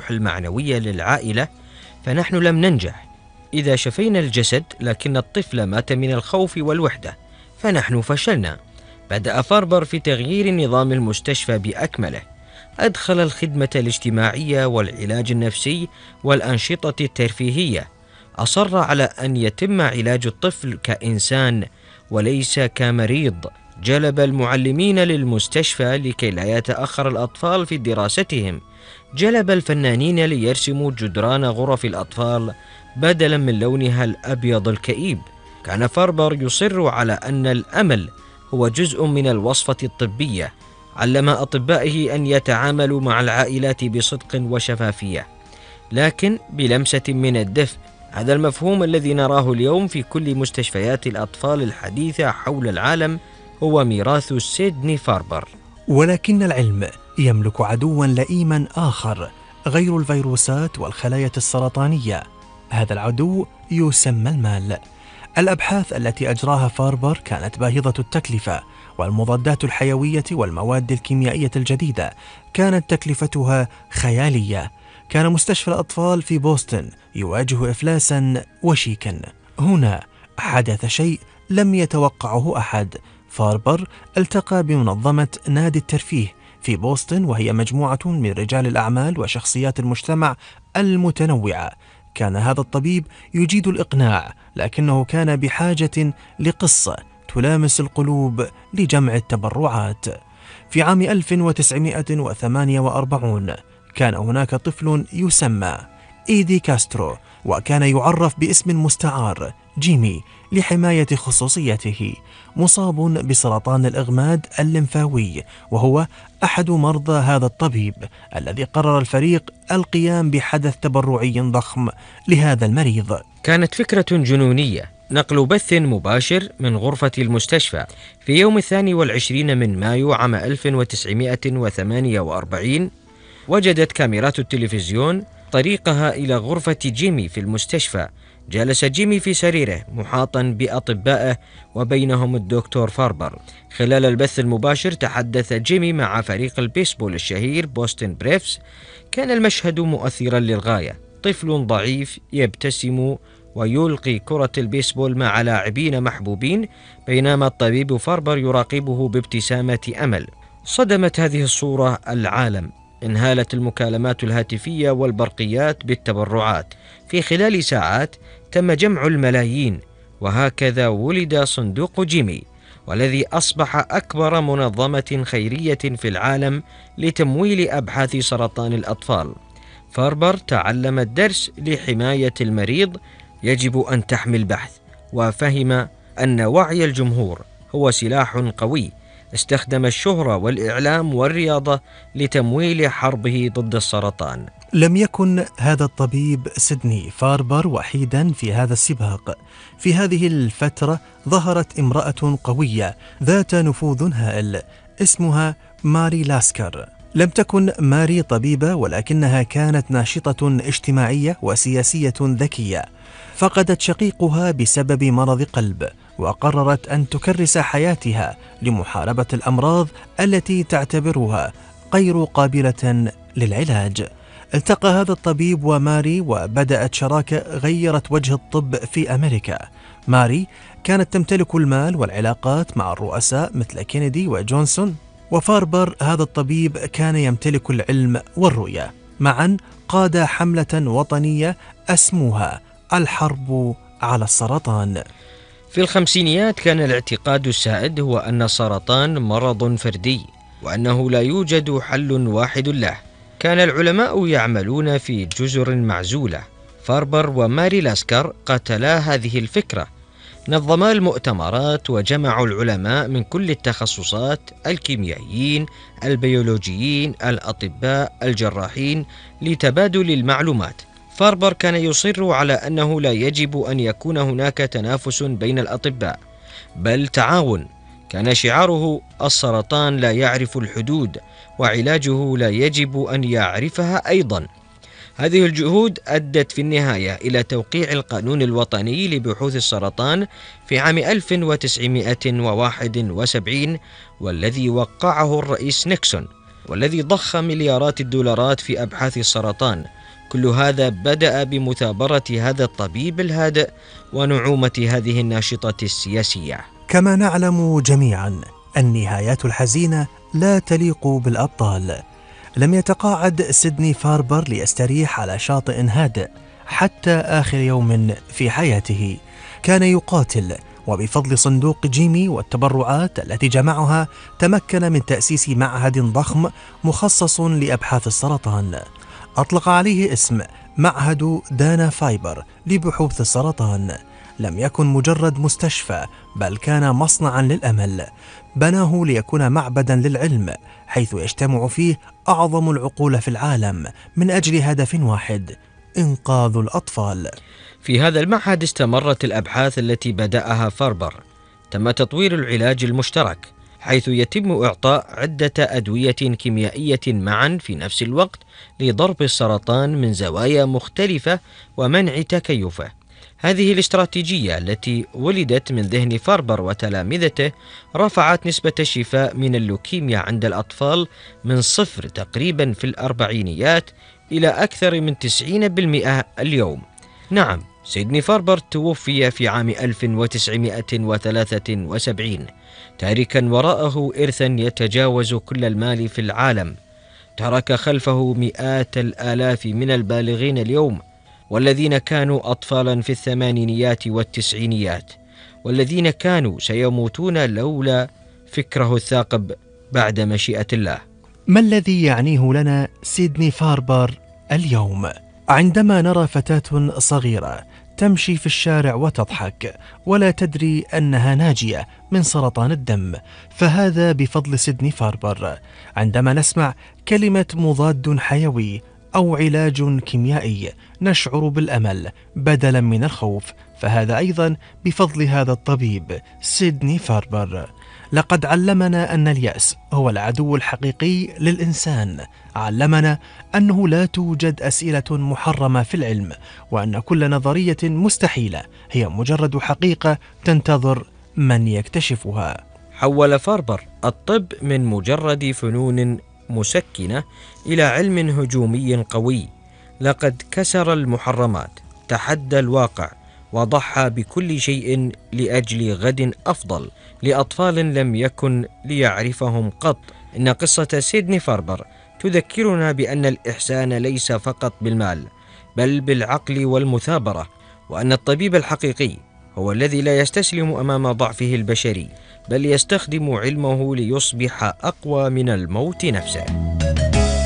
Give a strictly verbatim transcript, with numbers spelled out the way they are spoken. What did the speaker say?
الروح المعنوية للعائلة فنحن لم ننجح. إذا شفينا الجسد لكن الطفل مات من الخوف والوحدة فنحن فشلنا. بدأ فاربر في تغيير نظام المستشفى بأكمله، أدخل الخدمة الاجتماعية والعلاج النفسي والأنشطة الترفيهية. أصر على أن يتم علاج الطفل كإنسان وليس كمريض. جلب المعلمين للمستشفى لكي لا يتأخر الأطفال في دراستهم. جلب الفنانين ليرسموا جدران غرف الأطفال بدلا من لونها الأبيض الكئيب. كان فاربر يصر على أن الأمل هو جزء من الوصفة الطبية. علم أطبائه أن يتعاملوا مع العائلات بصدق وشفافية لكن بلمسة من الدفء. هذا المفهوم الذي نراه اليوم في كل مستشفيات الأطفال الحديثة حول العالم هو ميراث سيدني فاربر. ولكن العلم يملك عدوا لئيما آخر غير الفيروسات والخلايا السرطانية. هذا العدو يسمى المال. الأبحاث التي أجراها فاربر كانت باهظة التكلفة، والمضادات الحيوية والمواد الكيميائية الجديدة كانت تكلفتها خيالية. كان مستشفى الأطفال في بوسطن يواجه إفلاسا وشيكا. هنا حدث شيء لم يتوقعه أحد. فاربر التقى بمنظمة نادي الترفيه في بوسطن، وهي مجموعة من رجال الأعمال وشخصيات المجتمع المتنوعة. كان هذا الطبيب يجيد الإقناع، لكنه كان بحاجة لقصة تلامس القلوب لجمع التبرعات. في عام ألف وتسعمائة وثمانية وأربعين كان هناك طفل يسمى إيدي كاسترو، وكان يعرف باسم مستعار جيمي لحماية خصوصيته، مصاب بسرطان الإغماد الليمفاوي، وهو أحد مرضى هذا الطبيب الذي قرر الفريق القيام بحدث تبرعي ضخم لهذا المريض. كانت فكرة جنونية، نقل بث مباشر من غرفة المستشفى. في يوم الثاني والعشرين من مايو عام ألف وتسعمائة وثمانية وأربعين وجدت كاميرات التلفزيون طريقها إلى غرفة جيمي في المستشفى. جلس جيمي في سريره محاطا بأطبائه وبينهم الدكتور فاربر. خلال البث المباشر تحدث جيمي مع فريق البيسبول الشهير بوسطن بريفز. كان المشهد مؤثرا للغاية. طفل ضعيف يبتسم ويلقي كرة البيسبول مع لاعبين محبوبين، بينما الطبيب فاربر يراقبه بابتسامة أمل. صدمت هذه الصورة العالم. انهالت المكالمات الهاتفية والبرقيات بالتبرعات. في خلال ساعات تم جمع الملايين، وهكذا ولد صندوق جيمي، والذي أصبح أكبر منظمة خيرية في العالم لتمويل أبحاث سرطان الأطفال. فاربر تعلم الدرس لحماية المريض يجب أن تحمي البحث، وفهم أن وعي الجمهور هو سلاح قوي. استخدم الشهرة والإعلام والرياضة لتمويل حربه ضد السرطان. لم يكن هذا الطبيب سيدني فاربر وحيدا في هذا السباق. في هذه الفترة ظهرت امرأة قوية ذات نفوذ هائل اسمها ماري لاسكر. لم تكن ماري طبيبة، ولكنها كانت ناشطة اجتماعية وسياسية ذكية. فقدت شقيقها بسبب مرض قلب، وقررت أن تكرس حياتها لمحاربة الأمراض التي تعتبرها غير قابلة للعلاج. التقى هذا الطبيب وماري، وبدأت شراكة غيرت وجه الطب في أمريكا. ماري كانت تمتلك المال والعلاقات مع الرؤساء مثل كينيدي وجونسون، وفاربر هذا الطبيب كان يمتلك العلم والرؤية. معا قاد حملة وطنية أسموها الحرب على السرطان. في الخمسينيات كان الاعتقاد السائد هو أن السرطان مرض فردي، وأنه لا يوجد حل واحد له. كان العلماء يعملون في جزر معزولة. فاربر وماري لاسكر قتلا هذه الفكرة. نظما المؤتمرات وجمعوا العلماء من كل التخصصات: الكيميائيين، البيولوجيين، الأطباء، الجراحين، لتبادل المعلومات. فاربر كان يصر على أنه لا يجب أن يكون هناك تنافس بين الأطباء، بل تعاون. كان شعاره: السرطان لا يعرف الحدود، وعلاجه لا يجب أن يعرفها أيضا. هذه الجهود أدت في النهاية إلى توقيع القانون الوطني لبحوث السرطان في عام ألف وتسعمائة وواحد وسبعين، والذي وقعه الرئيس نيكسون. والذي ضخ مليارات الدولارات في أبحاث السرطان. كل هذا بدأ بمثابرة هذا الطبيب الهادئ ونعومة هذه الناشطة السياسية. كما نعلم جميعا النهايات الحزينة لا تليق بالأبطال. لم يتقاعد سيدني فاربر ليستريح على شاطئ هادئ حتى آخر يوم في حياته. كان يقاتل، وبفضل صندوق جيمي والتبرعات التي جمعها تمكن من تأسيس معهد ضخم مخصص لأبحاث السرطان. أطلق عليه اسم معهد دانا فايبر لبحوث السرطان. لم يكن مجرد مستشفى، بل كان مصنعا للأمل. بناه ليكون معبدا للعلم، حيث يجتمع فيه أعظم العقول في العالم من أجل هدف واحد: إنقاذ الأطفال. في هذا المعهد استمرت الأبحاث التي بدأها فاربر. تم تطوير العلاج المشترك، حيث يتم إعطاء عدة أدوية كيميائية معا في نفس الوقت لضرب السرطان من زوايا مختلفة ومنع تكيفه. هذه الاستراتيجية التي ولدت من ذهن فاربر وتلامذته رفعت نسبة الشفاء من اللوكيميا عند الأطفال من صفر تقريبا في الأربعينيات إلى أكثر من تسعين بالمئة اليوم. نعم، سيدني فاربر توفي في عام ألف وتسعمائة وثلاثة وسبعين، تاركا وراءه إرثا يتجاوز كل المال في العالم. ترك خلفه مئات الآلاف من البالغين اليوم، والذين كانوا أطفالا في الثمانينيات والتسعينيات، والذين كانوا سيموتون لولا فكره الثاقب بعد مشيئة الله. ما الذي يعنيه لنا سيدني فاربر اليوم؟ عندما نرى فتاة صغيرة تمشي في الشارع وتضحك ولا تدري أنها ناجية من سرطان الدم، فهذا بفضل سيدني فاربر. عندما نسمع كلمة مضاد حيوي أو علاج كيميائي نشعر بالأمل بدلا من الخوف، فهذا أيضا بفضل هذا الطبيب سيدني فاربر. لقد علمنا أن اليأس هو العدو الحقيقي للإنسان. علمنا أنه لا توجد أسئلة محرمة في العلم، وأن كل نظرية مستحيلة هي مجرد حقيقة تنتظر من يكتشفها. حول فاربر الطب من مجرد فنون مسكنة إلى علم هجومي قوي. لقد كسر المحرمات، تحدى الواقع، وضحى بكل شيء لأجل غد أفضل لأطفال لم يكن ليعرفهم قط. إن قصة سيدني فاربر تذكرنا بأن الإحسان ليس فقط بالمال، بل بالعقل والمثابرة، وأن الطبيب الحقيقي هو الذي لا يستسلم أمام ضعفه البشري، بل يستخدم علمه ليصبح أقوى من الموت نفسه.